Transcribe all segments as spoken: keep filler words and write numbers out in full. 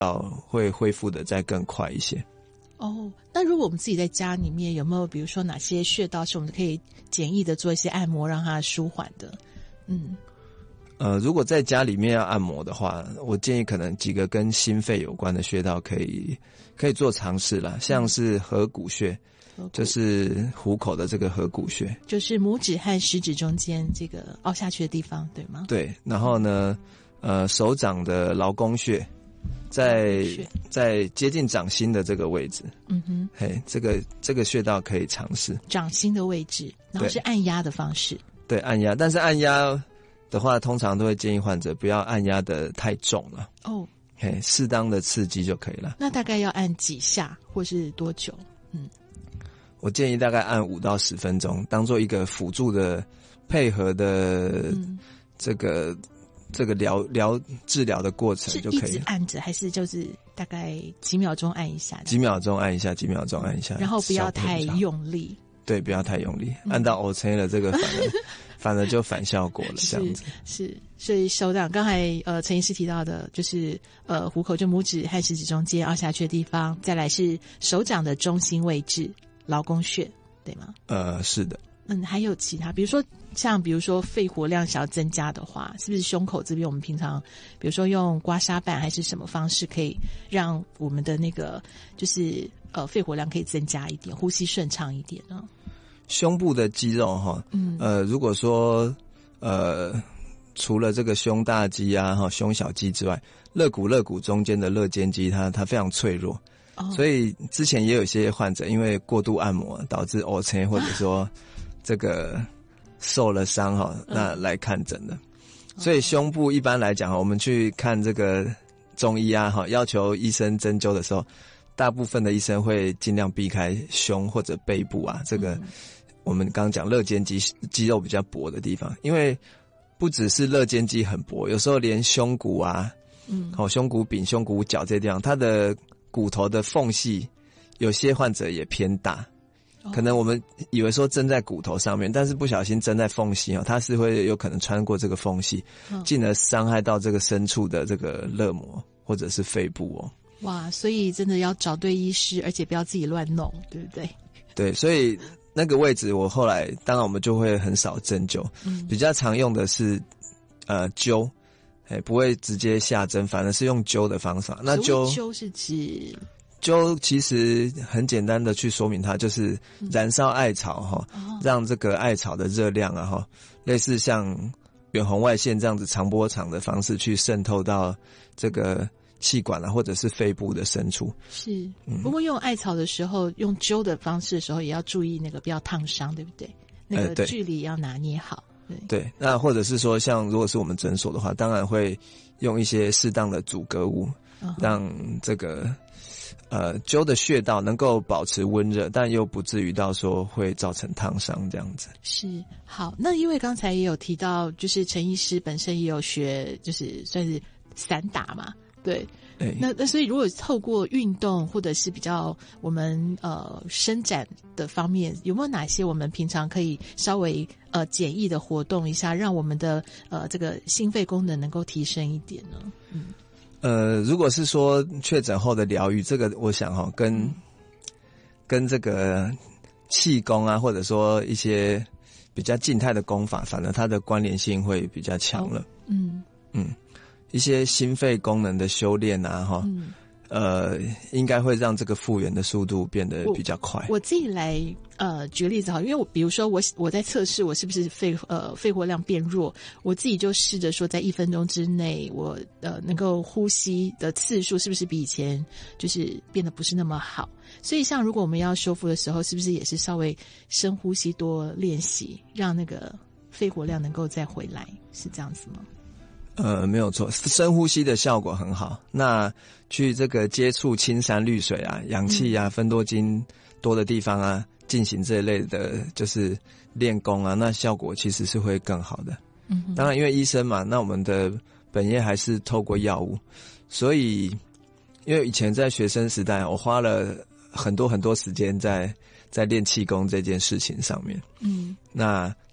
会恢复的再更快一些。 哦，那如果我们自己在家里面有没有比如说哪些穴道是我们可以简易的做一些按摩让它舒缓的？嗯， 呃，如果在家里面要按摩的话，我建议可能几个跟心肺有关的穴道可以可以做尝试啦，像是合谷穴，嗯、就是虎口的这个合谷穴， 就是拇指和食指中间这个凹下去的地方，对吗？ 对，然后呢，呃，手掌的劳宫穴。在在接近掌心的这个位置，嗯哼，嘿，这个这个穴道可以尝试掌心的位置，然后是按压的方式， 对，按压，但是按压的话，通常都会建议患者不要按压的太重了，哦，嘿，适当的刺激就可以了。 那大概要按几下，或是多久？嗯， 我建议大概按五到十分钟，当做一个辅助的配合的这个。嗯这个疗疗治疗的过程就可以， 是一直按着，还是就是大概几秒钟按一下？ 几秒钟按一下，几秒钟按一下， 然后不要太用力。 对，不要太用力，嗯、按到 O C 了，这个反而反而就反效果了，这样子。 是，所以手掌刚才呃陈医师提到的，就是呃虎口就拇指和食指中间凹下去的地方，再来是手掌的中心位置劳宫穴，对吗？ 呃，是的。 嗯，还有其他，比如说像比如说肺活量想要增加的话，是不是胸口这边我们平常比如说用刮痧板还是什么方式可以让我们的那个就是呃肺活量可以增加一点，呼吸顺畅一点呢？ 胸部的肌肉哈，嗯，呃，如果说呃除了这个胸大肌啊哈胸小肌之外，肋骨肋骨中间的肋间肌它它非常脆弱。哦、所以之前也有一些患者因为过度按摩导致 O C 或者说这个受了伤哈，那来看诊的。所以胸部一般来讲，我们去看这个中医啊哈，要求医生针灸的时候，大部分的医生会尽量避开胸或者背部啊，这个我们刚刚讲肋间肌肌肉比较薄的地方，因为不只是肋间肌很薄，有时候连胸骨啊，嗯，好胸骨柄、胸骨角这些地方，它的骨头的缝隙，有些患者也偏大。可能我们以为说针在骨头上面，但是不小心针在缝隙哦，它是会有可能穿过这个缝隙，进而伤害到这个深处的这个肋膜或者是肺部哦。 哇，所以真的要找对医师，而且不要自己乱弄，对不对？ 对，所以那个位置我后来当然我们就会很少针灸，嗯，比较常用的是呃灸，哎，不会直接下针，反而是用灸的方法。那灸灸是指？ 灸其实很简单的去说明它，就是燃烧艾草哈，嗯、让这个艾草的热量啊哈，类似像远红外线这样子长波长的方式去渗透到这个气管啊，或者是肺部的深处。 是，嗯、不过用艾草的时候，用灸的方式的时候，也要注意那个不要烫伤，对不对？那个距离要拿捏好。 对，对，那或者是说，像如果是我们诊所的话，当然会用一些适当的阻隔物，嗯、让这个。呃，灸的穴道能够保持温热，但又不至于到说会造成烫伤这样子。 是，好，那因为刚才也有提到，就是陈医师本身也有学，就是算是散打嘛，对。欸、那那所以如果透过运动或者是比较我们呃伸展的方面，有没有哪些我们平常可以稍微呃简易的活动一下，让我们的呃这个心肺功能能够提升一点呢？嗯。 呃，如果是说确诊后的疗愈，这个我想哈、哦，跟跟这个气功啊，或者说一些比较静态的功法，反正它的关联性会比较强了。哦、嗯嗯，一些心肺功能的修炼啊，哈、嗯，呃，应该会让这个复原的速度变得比较快。 我, 我自己来呃举个例子好，因为我比如说我我在测试我是不是肺呃肺活量变弱，我自己就试着说在一分钟之内，我呃能够呼吸的次数是不是比以前就是变得不是那么好。所以像如果我们要修复的时候，是不是也是稍微深呼吸多练习，让那个肺活量能够再回来，是这样子吗？ 呃，没有错，深呼吸的效果很好。那去这个接触青山绿水啊、氧气啊、芬多精多的地方啊，进行这一类的，就是练功啊，那效果其实是会更好的。嗯，当然，因为医生嘛，那我们的本业还是透过药物，所以因为以前在学生时代，我花了很多很多时间在在练气功这件事情上面。嗯，那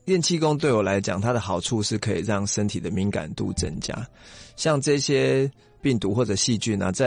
练气功对我来讲，它的好处是可以让身体的敏感度增加，像这些病毒或者细菌啊，在